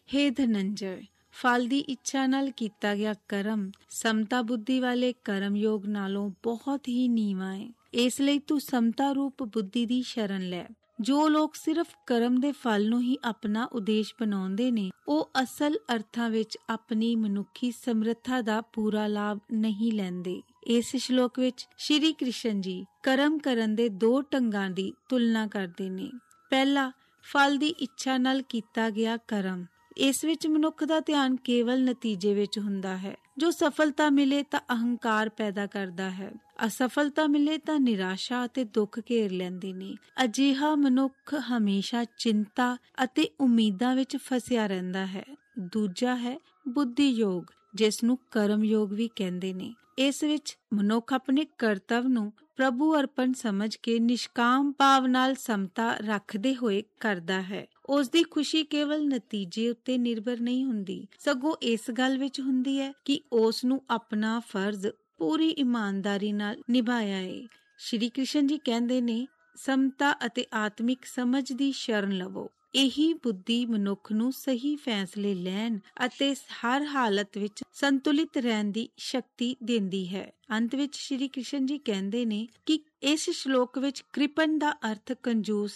ਹੇ ਧਨੰਜय, ਫਲ ਦੀ ਇੱਛਾ ਨਾਲ ਕੀਤਾ ਗਿਆ ਕਰਮ ਸਮਤਾ ਬੁੱਧੀ ਵਾਲੇ ਕਰਮ ਯੋਗ ਨਾਲੋਂ ਬਹੁਤ ਹੀ ਨੀਵਾਂ ਹੈ। ਇਸ ਲਈ ਤੂੰ ਸਮਤਾ ਰੂਪ ਬੁੱਧੀ ਦੀ ਸ਼ਰਨ ਲੈ। ਜੋ ਲੋਕ ਸਿਰਫ ਕਰਮ ਦੇ ਫਲ ਨੂੰ ਹੀ ਆਪਣਾ ਉਦੇਸ਼ ਬਣਾਉਂਦੇ ਨੇ, ਉਹ ਅਸਲ ਅਰਥਾਂ ਵਿੱਚ ਆਪਣੀ ਮਨੁੱਖੀ ਸਮਰੱਥਾ ਦਾ ਪੂਰਾ ਲਾਭ ਨਹੀਂ ਲੈਂਦੇ। ਇਸ ਸ਼ਲੋਕ ਵਿੱਚ ਸ਼੍ਰੀ ਕ੍ਰਿਸ਼ਨ ਜੀ ਕਰਮ ਕਰਨ ਦੇ ਦੋ ਢੰਗਾਂ ਦੀ ਤੁਲਨਾ ਕਰਦੇ ਨੇ। ਪਹਿਲਾ, ਫਲ ਦੀ ਇੱਛਾ ਨਾਲ ਕੀਤਾ ਗਿਆ ਕਰਮ। ਇਸ ਵਿੱਚ ਮਨੁੱਖ ਦਾ ਧਿਆਨ ਕੇਵਲ ਨਤੀਜੇ ਵਿੱਚ ਹੁੰਦਾ ਹੈ। ਜੋ ਸਫਲਤਾ ਮਿਲੇ ਤਾਂ ਅਹੰਕਾਰ ਪੈਦਾ ਕਰਦਾ ਹੈ, ਅਸਫਲਤਾ ਮਿਲੇ ਤਾਂ ਨਿਰਾਸ਼ਾ ਅਤੇ ਦੁੱਖ ਘੇਰ ਲੈਂਦੇ ਨੇ। ਅਜਿਹਾ ਮਨੁੱਖ ਹਮੇਸ਼ਾ ਚਿੰਤਾ ਅਤੇ ਉਮੀਦਾਂ ਵਿੱਚ ਫਸਿਆ ਰਹਿੰਦਾ ਹੈ। ਦੂਜਾ ਹੈ ਬੁੱਧੀ ਯੋਗ, ਜਿਸ ਨੂੰ ਕਰਮ ਯੋਗ ਵੀ ਕਹਿੰਦੇ ਨੇ। ਇਸ ਵਿੱਚ ਮਨੁੱਖ ਆਪਣੇ ਕਰਤੱਵ ਨੂੰ ਪ੍ਰਭੂ ਅਰਪਣ ਸਮਝ ਕੇ ਨਿਸ਼ਕਾਮ ਭਾਵ ਨਾਲ ਸਮਤਾ ਰੱਖਦੇ ਹੋਏ ਕਰਦਾ ਹੈ। ਉਸ ਦੀ ਖੁਸ਼ੀ ਕੇਵਲ ਨਤੀਜੇ ਉੱਤੇ ਨਿਰਭਰ ਨਹੀਂ ਹੁੰਦੀ, ਸਗੋਂ ਇਸ ਗੱਲ ਵਿੱਚ ਹੁੰਦੀ ਹੈ ਕਿ ਉਸ ਨੂੰ ਆਪਣਾ ਫਰਜ਼ ਪੂਰੀ ਇਮਾਨਦਾਰੀ ਨਾਲ ਨਿਭਾਇਆ ਹੈ। ਸ਼੍ਰੀ ਕ੍ਰਿਸ਼ਨ ਜੀ ਕਹਿੰਦੇ ਨੇ, ਸਮਤਾ ਅਤੇ ਆਤਮਿਕ ਸਮਝ ਦੀ ਸ਼ਰਨ ਲਵੋ। ਇਹੀ ਬੁੱਧੀ ਮਨੁੱਖ ਨੂੰ ਸਹੀ ਫੈਸਲੇ ਲੈਣ ਅਤੇ ਹਰ ਹਾਲਤ ਵਿੱਚ ਸੰਤੁਲਿਤ ਰਹਿਣ ਦੀ ਸ਼ਕਤੀ ਦਿੰਦੀ ਹੈ। ਅੰਤ ਵਿੱਚ ਸ਼੍ਰੀ ਕ੍ਰਿਸ਼ਨ ਜੀ ਕਹਿੰਦੇ ਨੇ ਕਿ ਇਸ ਸ਼ਲੋਕ ਵਿੱਚ ਕ੍ਰਿਪਨ ਦਾ ਅਰਥ ਕੰਜੂਸ